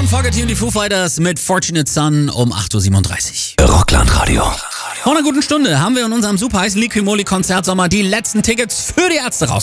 Fogerty und die Foo Fighters mit Fortunate Son um 8.37 Uhr. Rockland-Radio. Vor einer guten Stunde haben wir in unserem super heißen Liquimoli-Konzert Sommer die letzten Tickets für die Ärzte raus.